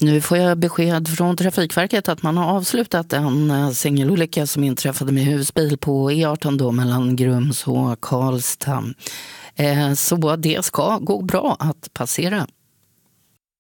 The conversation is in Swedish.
Nu får jag besked från Trafikverket att man har avslutat en singelolycka som inträffade med husbil på E18 då, mellan Grums och Karlstad. Så det ska gå bra att passera.